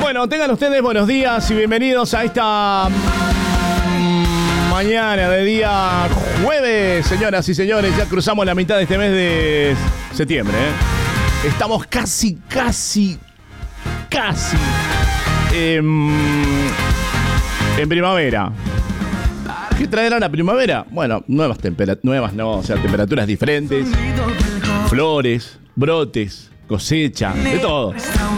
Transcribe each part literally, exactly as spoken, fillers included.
Bueno, tengan ustedes buenos días y bienvenidos a esta mm, mañana de día jueves, señoras y señores. Ya cruzamos la mitad de este mes de septiembre, ¿eh? Estamos casi, casi, casi eh, en primavera. ¿Qué traerá la primavera? Bueno, nuevas temperaturas, nuevas no, o sea, temperaturas diferentes, flores, brotes, cosecha, de todo.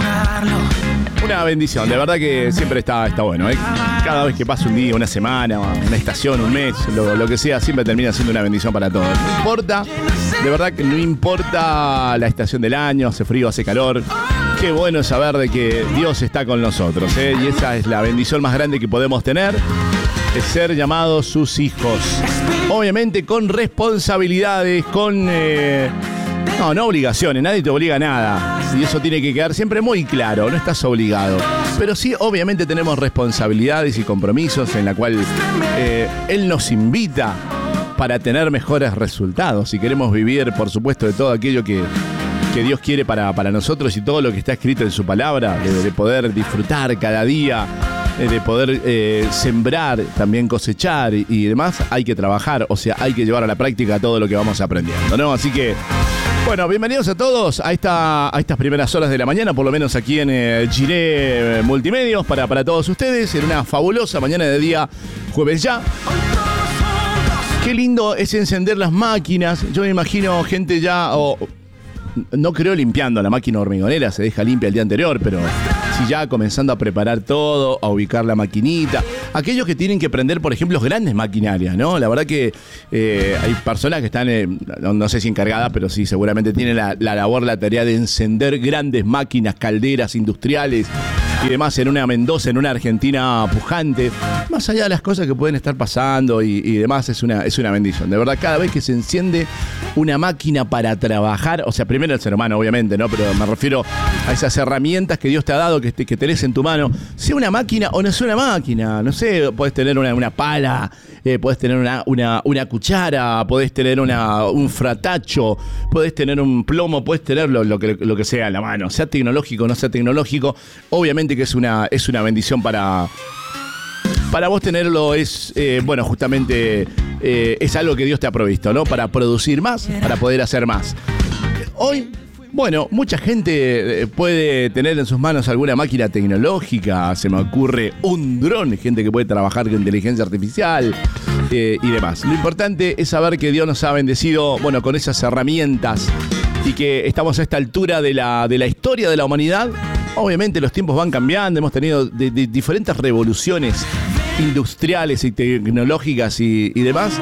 Una bendición, de verdad que siempre está, está bueno, ¿eh? Cada vez que pasa un día, una semana, una estación, un mes, lo, lo que sea, siempre termina siendo una bendición para todos. No importa, de verdad que no importa la estación del año, hace frío, hace calor. Qué bueno es saber de que Dios está con nosotros, ¿eh? Y esa es la bendición más grande que podemos tener, es ser llamados sus hijos. Obviamente con responsabilidades, con... Eh, no, no obligaciones, nadie te obliga a nada. Y eso tiene que quedar siempre muy claro, no estás obligado. Pero sí, obviamente tenemos responsabilidades y compromisos en la cual eh, Él nos invita para tener mejores resultados. Si queremos vivir, por supuesto, de todo aquello que, que Dios quiere para, para nosotros y todo lo que está escrito en su palabra, de, de poder disfrutar cada día, de poder eh, sembrar, también cosechar y, y demás, hay que trabajar, o sea, hay que llevar a la práctica todo lo que vamos aprendiendo, ¿no? Así que, bueno, bienvenidos a todos a, esta, a estas primeras horas de la mañana, por lo menos aquí en eh, Giré Multimedios, para, para todos ustedes, en una fabulosa mañana de día jueves ya. Qué lindo es encender las máquinas. Yo me imagino gente ya, o no creo limpiando la máquina hormigonera, se deja limpia el día anterior, pero sí ya comenzando a preparar todo, a ubicar la maquinita. Aquellos que tienen que prender, por ejemplo, grandes maquinarias, ¿no? La verdad que eh, hay personas que están, eh, no, no sé si encargadas, pero sí seguramente tienen la, la labor, la tarea de encender grandes máquinas, calderas industriales y demás en una Mendoza, en una Argentina pujante. Más allá de las cosas que pueden estar pasando y, y demás, es una, es una bendición. De verdad, cada vez que se enciende una máquina para trabajar, o sea, primero el ser humano, obviamente, ¿no? Pero me refiero a esas herramientas que Dios te ha dado, que, te, que tenés en tu mano, sea una máquina o no sea una máquina, no sé, podés tener una, una pala, eh, podés tener una, una, una cuchara, podés tener una, un fratacho, podés tener un plomo, podés tener lo, lo, que, lo que sea en la mano, sea tecnológico o no sea tecnológico, obviamente que es una, es una bendición para... Para vos tenerlo es, eh, bueno, justamente eh, es algo que Dios te ha provisto, ¿no? Para producir más, para poder hacer más. Hoy, bueno, mucha gente puede tener en sus manos alguna máquina tecnológica, se me ocurre un dron, gente que puede trabajar con inteligencia artificial eh, y demás. Lo importante es saber que Dios nos ha bendecido, bueno, con esas herramientas y que estamos a esta altura de la, de la historia de la humanidad. Obviamente los tiempos van cambiando, hemos tenido de, de diferentes revoluciones industriales y tecnológicas y, y demás.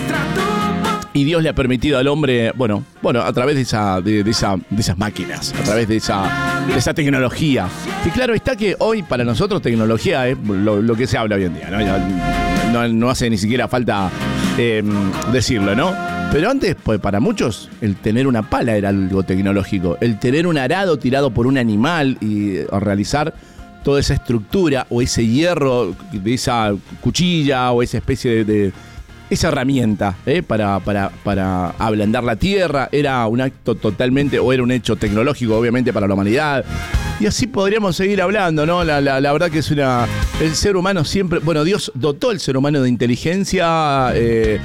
Y Dios le ha permitido al hombre, bueno, bueno, a través de esa, de, de esa, de esas máquinas, a través de esa, de esa tecnología. Y claro está que hoy para nosotros tecnología es lo, lo que se habla hoy en día, ¿no? Ya no, no hace ni siquiera falta eh, decirlo, ¿no? Pero antes, pues para muchos, el tener una pala era algo tecnológico. El tener un arado tirado por un animal y o realizar toda esa estructura o ese hierro de esa cuchilla o esa especie de... de esa herramienta ¿eh? para, para, para ablandar la tierra era un acto totalmente, o era un hecho tecnológico obviamente para la humanidad. Y así podríamos seguir hablando, ¿no? La, la, la verdad que es una... El ser humano siempre... Bueno, Dios dotó al ser humano de inteligencia... Eh,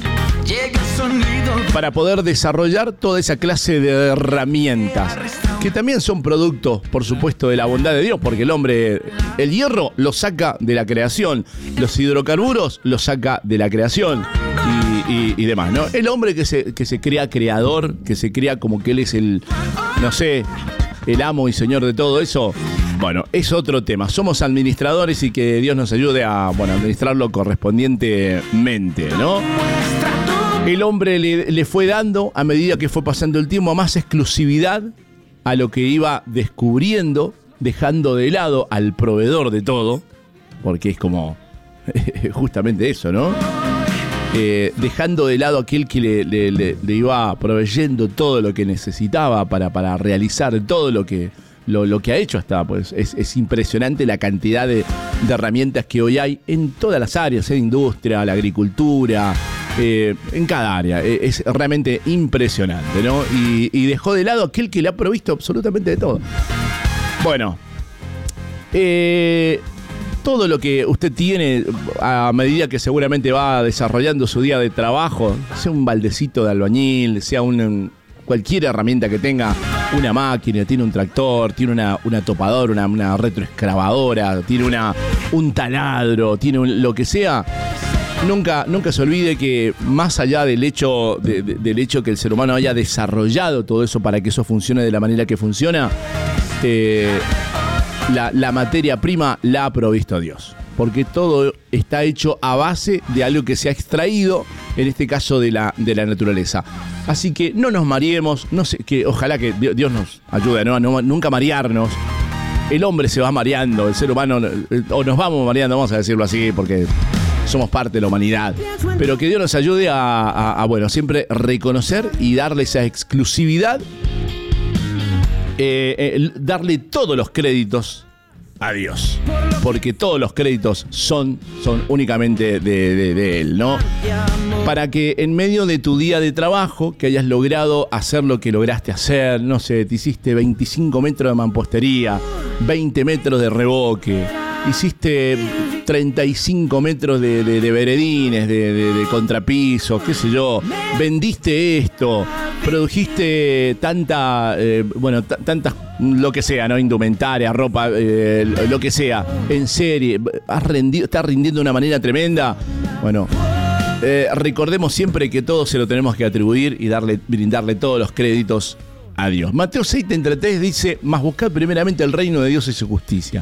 para poder desarrollar toda esa clase de herramientas que también son productos, por supuesto, de la bondad de Dios, porque el hombre, el hierro lo saca de la creación, los hidrocarburos lo saca de la creación y, y, y demás, ¿no? El hombre que se, que se crea creador, que se crea como que él es el, no sé, el amo y señor de todo eso, bueno, es otro tema. Somos administradores y que Dios nos ayude a, bueno, administrarlo correspondientemente, ¿no? El hombre le, le fue dando, a medida que fue pasando el tiempo, más exclusividad a lo que iba descubriendo, dejando de lado al proveedor de todo, porque es como justamente eso, ¿no? Eh, dejando de lado aquel que le, le, le, le iba proveyendo todo lo que necesitaba para, para realizar todo lo que, lo, lo que ha hecho hasta, pues es, es impresionante la cantidad de, de herramientas que hoy hay en todas las áreas, en industria, la agricultura, Eh, en cada área. Eh, es realmente impresionante, ¿no? Y, y dejó de lado aquel que le ha provisto absolutamente de todo. Bueno, Eh, todo lo que usted tiene a medida que seguramente va desarrollando su día de trabajo, sea un baldecito de albañil, sea un, un, cualquier herramienta que tenga, una máquina, tiene un tractor, tiene una, una topadora, una, una retroexcavadora, tiene una, un taladro, tiene un, lo que sea. Nunca, nunca se olvide que más allá del hecho, de, de, del hecho que el ser humano haya desarrollado todo eso para que eso funcione de la manera que funciona, eh, la, la materia prima la ha provisto Dios. Porque todo está hecho a base de algo que se ha extraído, en este caso de la, de la naturaleza. Así que no nos mareemos, no sé, que ojalá que Dios nos ayude, ¿no? No, nunca marearnos. El hombre se va mareando, el ser humano, o nos vamos mareando, vamos a decirlo así, porque somos parte de la humanidad. Pero que Dios nos ayude a, a, a bueno, siempre reconocer y darle esa exclusividad, eh, eh, darle todos los créditos a Dios, porque todos los créditos son, son únicamente de, de, de Él, ¿no? Para que en medio de tu día de trabajo, que hayas logrado hacer lo que lograste hacer, no sé, te hiciste veinticinco metros de mampostería, veinte metros de revoque, hiciste treinta y cinco metros de, de, de veredines, de, de, de contrapisos, qué sé yo, vendiste esto, produjiste tanta, eh, bueno, t- tantas, lo que sea, ¿no? Indumentaria, ropa, eh, lo que sea, en serie, has rendido, estás rindiendo de una manera tremenda. Bueno, eh, recordemos siempre que todo se lo tenemos que atribuir y darle, brindarle todos los créditos a Dios. Mateo seis treinta y tres dice: mas buscad primeramente el reino de Dios y su justicia,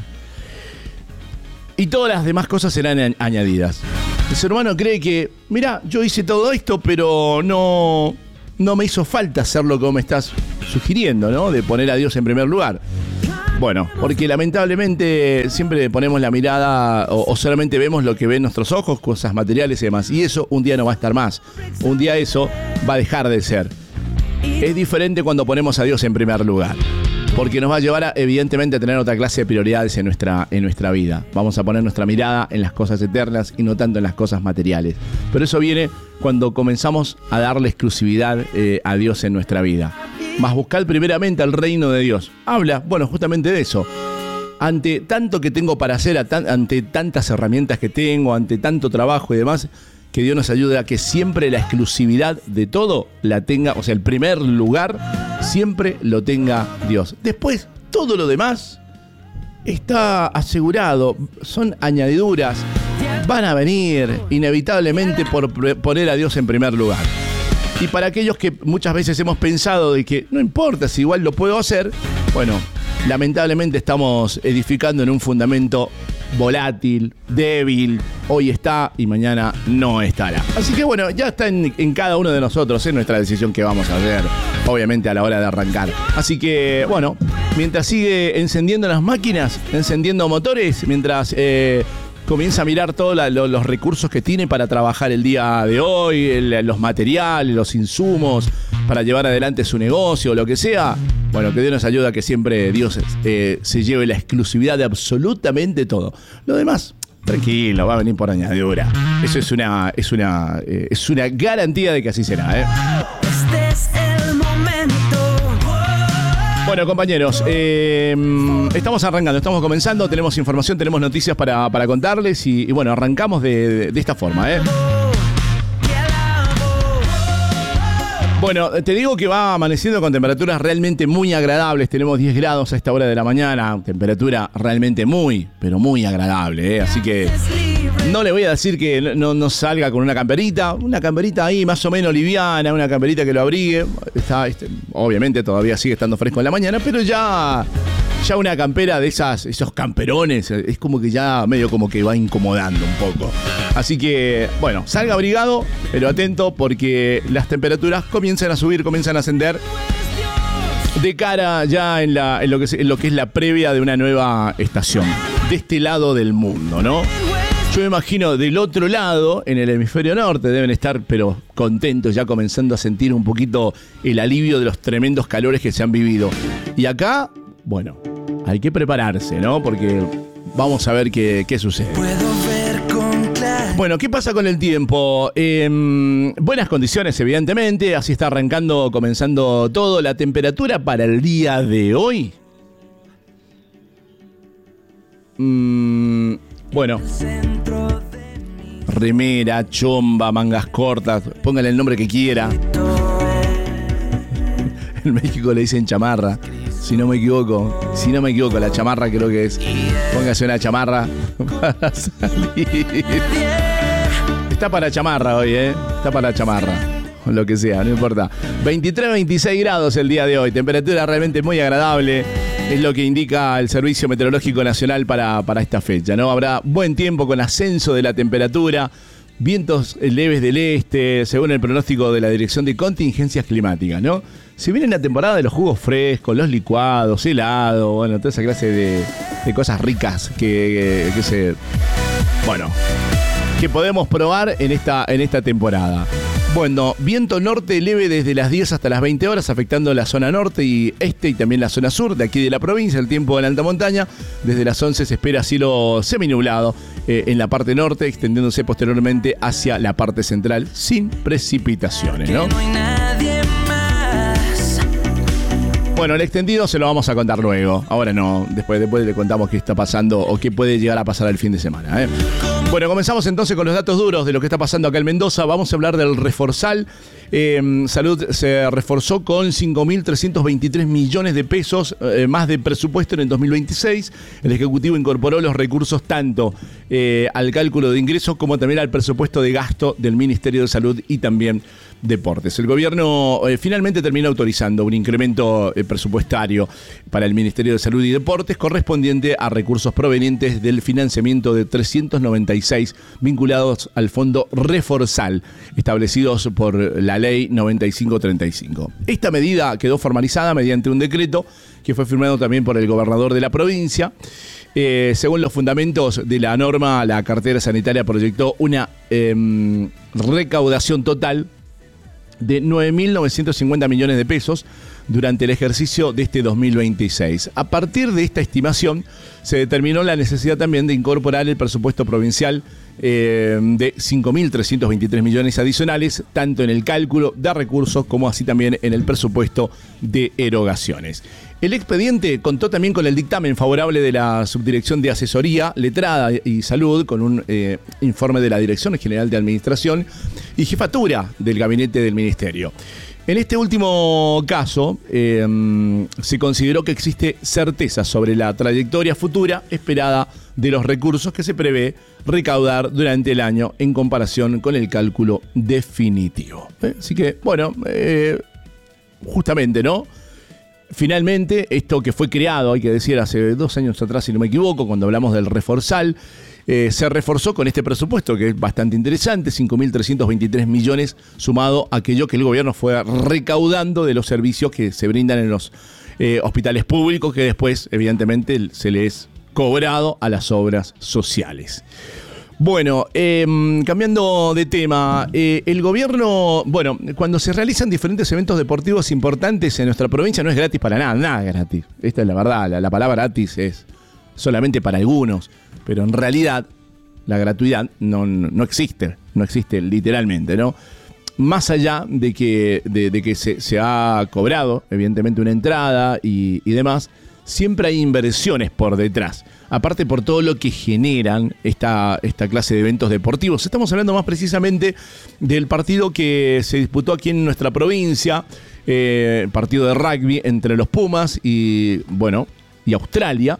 y todas las demás cosas serán añadidas. El ser humano cree que, mirá, yo hice todo esto, pero no, no me hizo falta hacer lo que me estás sugiriendo, ¿no? De poner a Dios en primer lugar. Bueno, porque lamentablemente siempre ponemos la mirada o, o solamente vemos lo que ven nuestros ojos, cosas materiales y demás. Y eso un día no va a estar más. Un día eso va a dejar de ser. Es diferente cuando ponemos a Dios en primer lugar, porque nos va a llevar a, evidentemente, a tener otra clase de prioridades en nuestra, en nuestra vida. Vamos a poner nuestra mirada en las cosas eternas y no tanto en las cosas materiales. Pero eso viene cuando comenzamos a darle exclusividad eh, a Dios en nuestra vida. Mas buscad primeramente al reino de Dios. Habla, bueno, justamente de eso. Ante tanto que tengo para hacer, ante tantas herramientas que tengo, ante tanto trabajo y demás, que Dios nos ayude a que siempre la exclusividad de todo la tenga, o sea, el primer lugar siempre lo tenga Dios. Después, todo lo demás está asegurado, son añadiduras, van a venir inevitablemente por poner a Dios en primer lugar. Y para aquellos que muchas veces hemos pensado de que no importa si igual lo puedo hacer, bueno, lamentablemente estamos edificando en un fundamento volátil, débil, hoy está y mañana no estará. Así que bueno, ya está en, en cada uno de nosotros, en nuestra decisión que vamos a hacer, obviamente a la hora de arrancar. Así que bueno, mientras sigue encendiendo las máquinas, encendiendo motores, mientras eh, comienza a mirar todos la, lo, los recursos que tiene para trabajar el día de hoy, el, los materiales, los insumos, para llevar adelante su negocio, lo que sea. Bueno, que Dios nos ayude a que siempre Dios eh, se lleve la exclusividad de absolutamente todo. Lo demás, tranquilo, va a venir por añadidura. Eso es una, es una, eh, es una garantía de que así será, ¿eh? Este es el momento. Bueno, compañeros, eh, estamos arrancando, estamos comenzando, tenemos información, tenemos noticias para, para contarles y, y bueno, arrancamos de, de, de esta forma, ¿eh? Bueno, te digo que va amaneciendo con temperaturas realmente muy agradables. Tenemos diez grados a esta hora de la mañana. Temperatura realmente muy, pero muy agradable, ¿eh? Así que no le voy a decir que no, no salga con una camperita. Una camperita ahí más o menos liviana, una camperita que lo abrigue. Está, este, obviamente todavía sigue estando fresco en la mañana, pero ya... Ya una campera de esas, esos camperones, es como que ya medio como que va incomodando un poco. Así que, bueno, salga abrigado, pero atento porque las temperaturas comienzan a subir, comienzan a ascender de cara ya en, la, en, lo, que es, en lo que es la previa de una nueva estación, de este lado del mundo, ¿no? Yo me imagino del otro lado, en el hemisferio norte, deben estar, pero contentos, ya comenzando a sentir un poquito el alivio de los tremendos calores que se han vivido. Y acá, bueno, hay que prepararse, ¿no? Porque vamos a ver qué, qué sucede. Bueno, ¿qué pasa con el tiempo? Eh, buenas condiciones, evidentemente. Así está arrancando, comenzando todo. La temperatura para el día de hoy Mmm, bueno, remera, chomba, mangas cortas, póngale el nombre que quiera. En México le dicen chamarra, si no me equivoco. Si no me equivoco, la chamarra creo que es. Póngase una chamarra para salir. Está para chamarra hoy, ¿eh? Está para chamarra. O lo que sea, no importa. veintitrés, veintiséis grados el día de hoy. Temperatura realmente muy agradable. Es lo que indica el Servicio Meteorológico Nacional para, para esta fecha, ¿no? Habrá buen tiempo con ascenso de la temperatura. Vientos leves del este, según el pronóstico de la Dirección de Contingencias Climáticas, ¿no? Si viene la temporada de los jugos frescos, los licuados, helado, bueno, toda esa clase de, de cosas ricas que, que, que se... Bueno, que podemos probar en esta, en esta temporada. Bueno, viento norte leve desde las diez hasta las veinte horas, afectando la zona norte y este y también la zona sur de aquí de la provincia. El tiempo en la alta montaña, desde las once se espera cielo seminublado eh, en la parte norte, extendiéndose posteriormente hacia la parte central sin precipitaciones, ¿no? Bueno, el extendido se lo vamos a contar luego. Ahora no, después, después le contamos qué está pasando o qué puede llegar a pasar el fin de semana, ¿eh? Bueno, comenzamos entonces con los datos duros de lo que está pasando acá en Mendoza. Vamos a hablar del Reforzal. Eh, Salud se reforzó con cinco mil trescientos veintitrés millones de pesos eh, más de presupuesto en el dos mil veintiséis. El Ejecutivo incorporó los recursos tanto eh, al cálculo de ingresos como también al presupuesto de gasto del Ministerio de Salud y también Deportes. El gobierno eh, finalmente termina autorizando un incremento eh, presupuestario para el Ministerio de Salud y Deportes correspondiente a recursos provenientes del financiamiento de trescientos noventa y seis vinculados al Fondo Reforzal, establecidos por la Ley noventa y cinco treinta y cinco. Esta medida quedó formalizada mediante un decreto que fue firmado también por el gobernador de la provincia. Eh, según los fundamentos de la norma, la cartera sanitaria proyectó una eh, recaudación total de nueve mil novecientos cincuenta millones de pesos durante el ejercicio de este dos mil veintiséis. A partir de esta estimación se determinó la necesidad también de incorporar el presupuesto provincial eh, de cinco mil trescientos veintitrés millones adicionales, tanto en el cálculo de recursos como así también en el presupuesto de erogaciones. El expediente contó también con el dictamen favorable de la Subdirección de Asesoría, Letrada y Salud, con un eh, informe de la Dirección General de Administración y Jefatura del Gabinete del Ministerio. En este último caso, eh, se consideró que existe certeza sobre la trayectoria futura esperada de los recursos que se prevé recaudar durante el año en comparación con el cálculo definitivo. ¿Eh? Así que, bueno, eh, justamente, ¿no? Finalmente, esto que fue creado, hay que decir, hace dos años atrás, si no me equivoco, cuando hablamos del Reforzal, eh, se reforzó con este presupuesto, que es bastante interesante, cinco mil trescientos veintitrés millones, sumado a aquello que el gobierno fue recaudando de los servicios que se brindan en los eh, hospitales públicos, que después, evidentemente, se les cobrado a las obras sociales. Bueno, eh, cambiando de tema, eh, el gobierno, bueno, cuando se realizan diferentes eventos deportivos importantes en nuestra provincia no es gratis para nada, nada es gratis. Esta es la verdad, la, la palabra gratis es solamente para algunos, pero en realidad la gratuidad no, no, no existe, no existe literalmente, ¿no? Más allá de que, de, de que se, se ha cobrado, evidentemente, una entrada y, y demás, siempre hay inversiones por detrás. Aparte por todo lo que generan esta, esta clase de eventos deportivos. Estamos hablando más precisamente del partido que se disputó aquí en nuestra provincia, eh, partido de rugby entre los Pumas y, bueno, y Australia.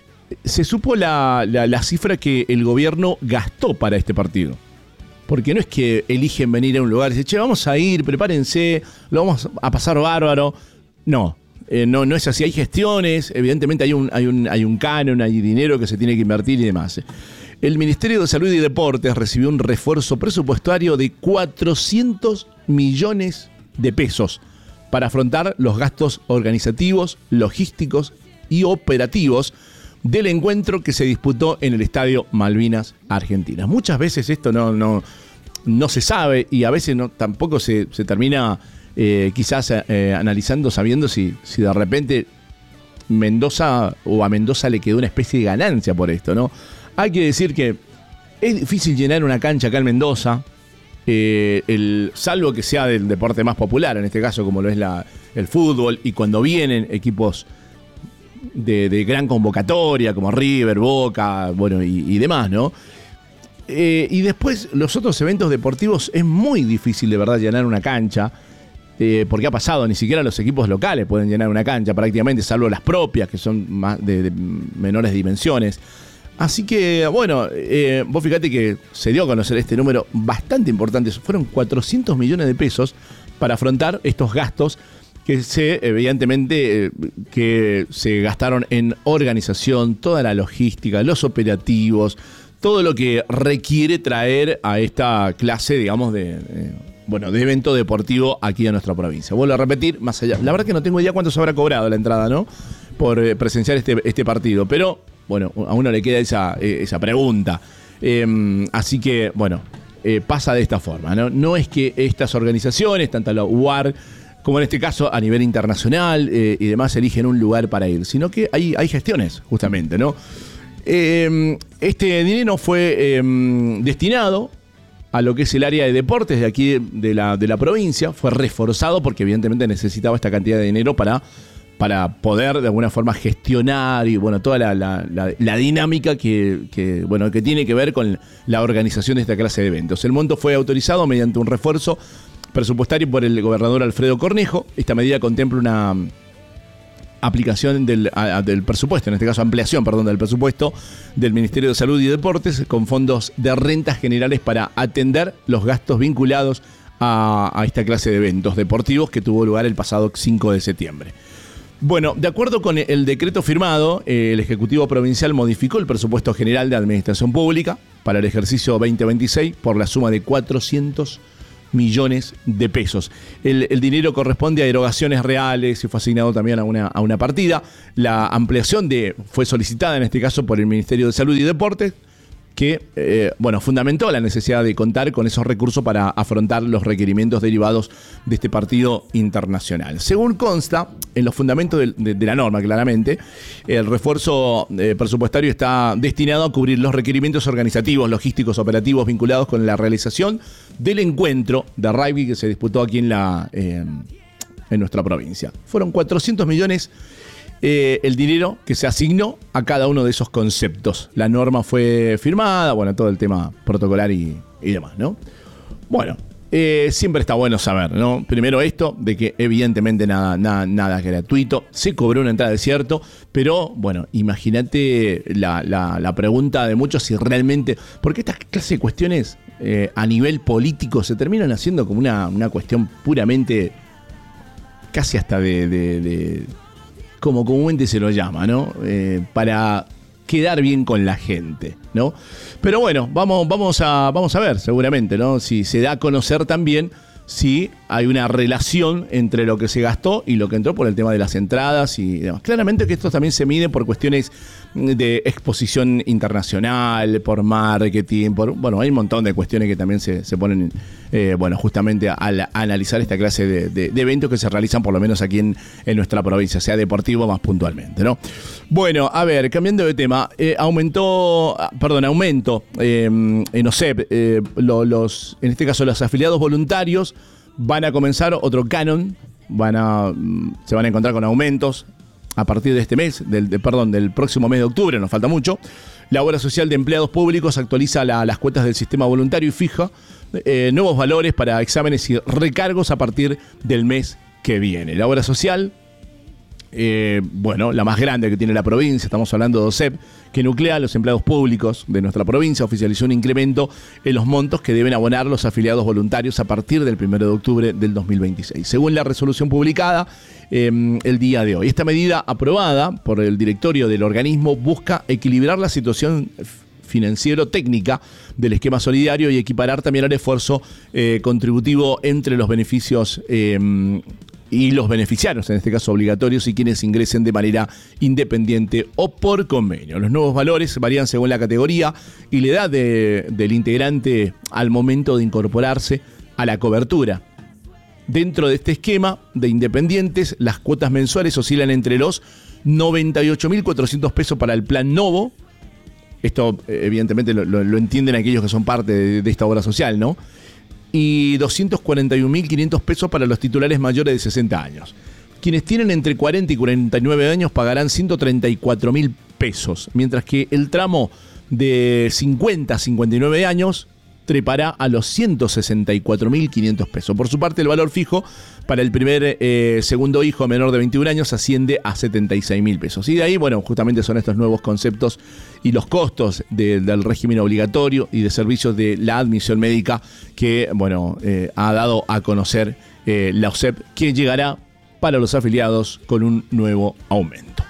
Se supo la, la, la cifra que el gobierno gastó para este partido. Porque no es que eligen venir a un lugar y dicen, che, vamos a ir, prepárense, lo vamos a pasar bárbaro. No. Eh, no, no es así, hay gestiones, evidentemente hay un, hay, un, hay un canon, hay dinero que se tiene que invertir y demás. El Ministerio de Salud y Deportes recibió un refuerzo presupuestario de cuatrocientos millones de pesos para afrontar los gastos organizativos, logísticos y operativos del encuentro que se disputó en el Estadio Malvinas Argentinas. Muchas veces esto no, no, no se sabe y a veces no, tampoco se, se termina... Eh, quizás eh, analizando, sabiendo si, si de repente Mendoza o a Mendoza le quedó una especie de ganancia por esto, ¿no? Hay que decir que es difícil llenar una cancha acá en Mendoza, eh, el, salvo que sea del deporte más popular, en este caso como lo es la, el fútbol, y cuando vienen equipos de, de gran convocatoria, como River, Boca, bueno, y, y demás, ¿no? Eh, y después, los otros eventos deportivos es muy difícil de verdad llenar una cancha, eh, porque ha pasado, ni siquiera los equipos locales pueden llenar una cancha prácticamente, salvo las propias, que son más de, de menores dimensiones. Así que, bueno, eh, vos fíjate que se dio a conocer este número bastante importante. Fueron cuatrocientos millones de pesos para afrontar estos gastos que se, evidentemente, eh, que se gastaron en organización, toda la logística, los operativos, todo lo que requiere traer a esta clase, digamos, de, eh, bueno, de evento deportivo aquí en nuestra provincia. Vuelvo a repetir, más allá. La verdad que no tengo idea cuánto se habrá cobrado la entrada, ¿no? Por eh, presenciar este, este partido, pero... Bueno, a uno le queda esa, esa pregunta. Eh, así que, bueno, eh, pasa de esta forma, ¿no? No es que estas organizaciones, tanto la U A R como en este caso a nivel internacional eh, y demás, eligen un lugar para ir, sino que hay, hay gestiones, justamente, ¿no? Eh, este dinero fue eh, destinado a lo que es el área de deportes de aquí de la, de la provincia. Fue reforzado porque evidentemente necesitaba esta cantidad de dinero para... para poder de alguna forma gestionar y bueno, toda la, la, la, la dinámica que, que, bueno, que tiene que ver con la organización de esta clase de eventos. El monto fue autorizado mediante un refuerzo presupuestario por el gobernador Alfredo Cornejo. Esta medida contempla una aplicación del, a, del presupuesto, en este caso ampliación, perdón, del presupuesto del Ministerio de Salud y Deportes con fondos de rentas generales para atender los gastos vinculados a, a esta clase de eventos deportivos que tuvo lugar el pasado cinco de septiembre. Bueno, de acuerdo con el decreto firmado, eh, el Ejecutivo Provincial modificó el presupuesto general de Administración Pública para el ejercicio veinte veintiséis por la suma de cuatrocientos millones de pesos. El, el dinero corresponde a erogaciones reales y fue asignado también a una, a una partida. La ampliación de, fue solicitada en este caso por el Ministerio de Salud y Deportes, que eh, bueno, fundamentó la necesidad de contar con esos recursos para afrontar los requerimientos derivados de este partido internacional. Según consta, en los fundamentos de, de, de la norma, claramente, el refuerzo eh, presupuestario está destinado a cubrir los requerimientos organizativos, logísticos, operativos vinculados con la realización del encuentro de rugby que se disputó aquí en, la, eh, en nuestra provincia. Fueron cuatrocientos millones Eh, el dinero que se asignó a cada uno de esos conceptos. La norma fue firmada, bueno, todo el tema protocolar y, y demás, ¿no? Bueno, eh, siempre está bueno saber, ¿no? Primero esto, de que evidentemente nada, nada, nada gratuito. Se cobró una entrada, es cierto, pero, bueno, imagínate la, la, la pregunta de muchos si realmente... Porque estas clases de cuestiones eh, a nivel político se terminan haciendo como una, una cuestión puramente... casi hasta de... de, de como comúnmente se lo llama, ¿no? Eh, para quedar bien con la gente, ¿no? Pero bueno, vamos, vamos, a, vamos a ver seguramente, ¿no? Si se da a conocer también si hay una relación entre lo que se gastó y lo que entró por el tema de las entradas y demás. Claramente que esto también se mide por cuestiones de exposición internacional, por marketing, por, bueno, hay un montón de cuestiones que también se, se ponen, eh, bueno, justamente a, a analizar esta clase de, de, de eventos que se realizan por lo menos aquí en, en nuestra provincia, sea deportivo más puntualmente, ¿no? Bueno, a ver, cambiando de tema, eh, aumentó, perdón, aumento eh, en O S E P, eh, lo, los, en este caso los afiliados voluntarios van a comenzar otro canon, van a, se van a encontrar con aumentos a partir de este mes, del, de, perdón, del próximo mes de octubre, nos falta mucho. La Obra Social de Empleados Públicos actualiza la, las cuotas del sistema voluntario y fija eh, nuevos valores para exámenes y recargos a partir del mes que viene. La Obra Social, eh, bueno, la más grande que tiene la provincia, estamos hablando de O S E P, que nuclea a los empleados públicos de nuestra provincia, oficializó un incremento en los montos que deben abonar los afiliados voluntarios a partir del primero de octubre del dos mil veintiséis, según la resolución publicada eh, el día de hoy. Esta medida, aprobada por el directorio del organismo, busca equilibrar la situación financiero-técnica del esquema solidario y equiparar también el esfuerzo eh, contributivo entre los beneficios eh, y los beneficiarios, en este caso obligatorios, y quienes ingresen de manera independiente o por convenio. Los nuevos valores varían según la categoría y la edad de, del integrante al momento de incorporarse a la cobertura. Dentro de este esquema de independientes, las cuotas mensuales oscilan entre los noventa y ocho mil cuatrocientos pesos para el plan Novo. Esto, evidentemente, lo, lo, lo entienden aquellos que son parte de, de esta obra social, ¿no? Y doscientos cuarenta y un mil quinientos pesos para los titulares mayores de sesenta años. Quienes tienen entre cuarenta y cuarenta y nueve años pagarán ciento treinta y cuatro mil pesos, mientras que el tramo de cincuenta a cincuenta y nueve años trepará a los ciento sesenta y cuatro mil quinientos pesos. Por su parte, el valor fijo para el primer eh, segundo hijo menor de veintiún años asciende a setenta y seis mil pesos. Y de ahí, bueno, justamente son estos nuevos conceptos y los costos de, del régimen obligatorio y de servicios de la admisión médica que, bueno, eh, ha dado a conocer eh, la O S E P, que llegará para los afiliados con un nuevo aumento.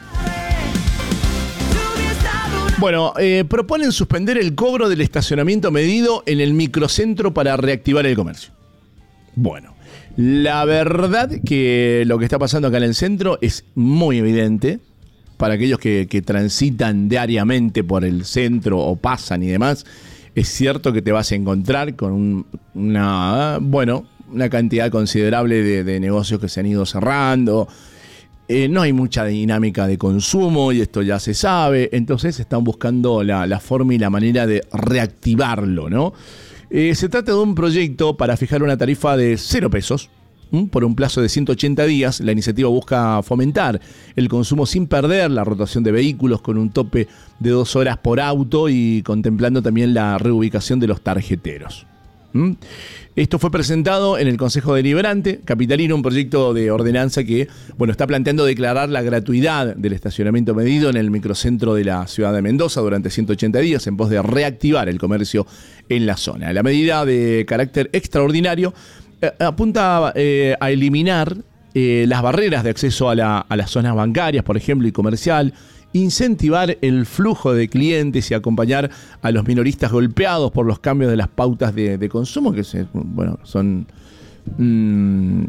Bueno, eh, proponen suspender el cobro del estacionamiento medido en el microcentro para reactivar el comercio. Bueno, la verdad que lo que está pasando acá en el centro es muy evidente para aquellos que, que transitan diariamente por el centro o pasan y demás. Es cierto que te vas a encontrar con un, una, bueno, una cantidad considerable de, de negocios que se han ido cerrando. Eh, no hay mucha dinámica de consumo y esto ya se sabe. Entonces están buscando la, la forma y la manera de reactivarlo, ¿no? Eh, se trata de un proyecto para fijar una tarifa de cero pesos ¿m? por un plazo de ciento ochenta días. La iniciativa busca fomentar el consumo sin perder la rotación de vehículos con un tope de dos horas por auto y contemplando también la reubicación de los tarjeteros. ¿Mm? Esto fue presentado en el Consejo Deliberante capitalino, un proyecto de ordenanza que, bueno, está planteando declarar la gratuidad del estacionamiento medido en el microcentro de la ciudad de Mendoza durante ciento ochenta días en pos de reactivar el comercio en la zona. La medida, de carácter extraordinario, eh, apunta eh, a eliminar eh, las barreras de acceso a, la, a las zonas bancarias, por ejemplo, y comercial, incentivar el flujo de clientes y acompañar a los minoristas golpeados por los cambios de las pautas de, de consumo, que se, bueno, son mmm,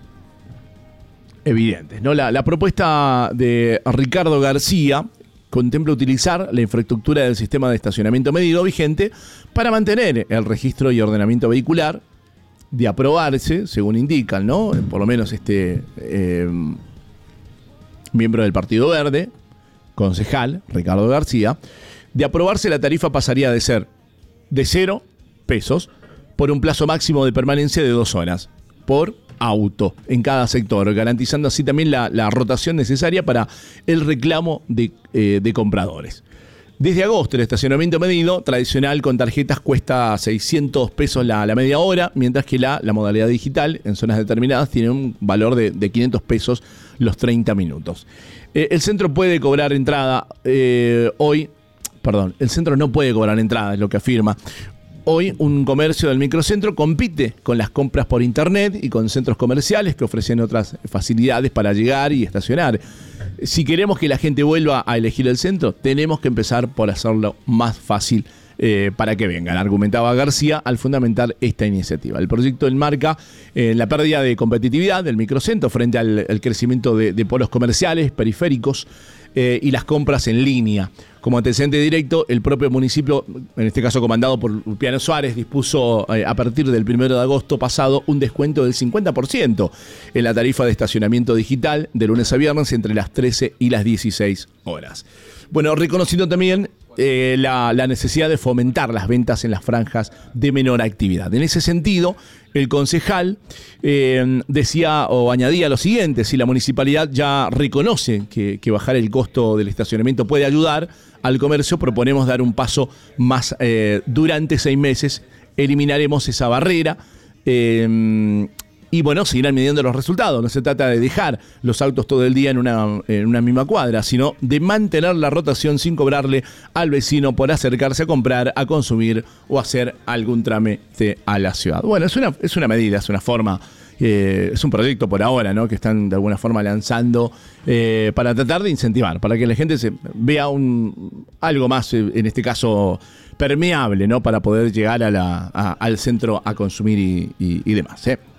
evidentes, ¿no? La, la propuesta de Ricardo García contempla utilizar la infraestructura del sistema de estacionamiento medido vigente para mantener el registro y ordenamiento vehicular. De aprobarse, según indican, ¿no? Por lo menos este eh, miembro del Partido Verde, concejal Ricardo García, de aprobarse la tarifa pasaría de ser de cero pesos por un plazo máximo de permanencia de dos horas por auto en cada sector, garantizando así también la, la rotación necesaria para el reclamo de, eh, de compradores. Desde agosto, el estacionamiento medido tradicional con tarjetas cuesta seiscientos pesos la, la media hora, mientras que la, la modalidad digital en zonas determinadas tiene un valor de, de quinientos pesos los treinta minutos. Eh, el centro puede cobrar entrada eh, hoy, perdón, el centro no puede cobrar entrada, es lo que afirma. Hoy un comercio del microcentro compite con las compras por internet y con centros comerciales que ofrecen otras facilidades para llegar y estacionar. Si queremos que la gente vuelva a elegir el centro, tenemos que empezar por hacerlo más fácil eh, para que vengan, argumentaba García al fundamentar esta iniciativa. El proyecto enmarca eh, la pérdida de competitividad del microcentro frente al, al crecimiento de, de polos comerciales, periféricos eh, y las compras en línea. Como antecedente directo, el propio municipio, en este caso comandado por Lupiano Suárez, dispuso eh, a partir del primero de agosto pasado un descuento del cincuenta por ciento en la tarifa de estacionamiento digital de lunes a viernes entre las trece y las dieciséis horas. Bueno, reconociendo también eh, la, la necesidad de fomentar las ventas en las franjas de menor actividad. En ese sentido, el concejal eh, decía o añadía lo siguiente: si la municipalidad ya reconoce que, que bajar el costo del estacionamiento puede ayudar al comercio, proponemos dar un paso más. Eh, durante seis meses eliminaremos esa barrera eh, y bueno, seguirán midiendo los resultados. No se trata de dejar los autos todo el día en una, en una misma cuadra, sino de mantener la rotación sin cobrarle al vecino por acercarse a comprar, a consumir o hacer algún trámite a la ciudad. Bueno, es una, es una medida, es una forma. Eh, es un proyecto por ahora, ¿no?, que están de alguna forma lanzando eh, para tratar de incentivar, para que la gente se vea un, algo más, eh, en este caso, permeable, ¿no?, para poder llegar a la, a, al centro a consumir y, y, y demás, ¿eh?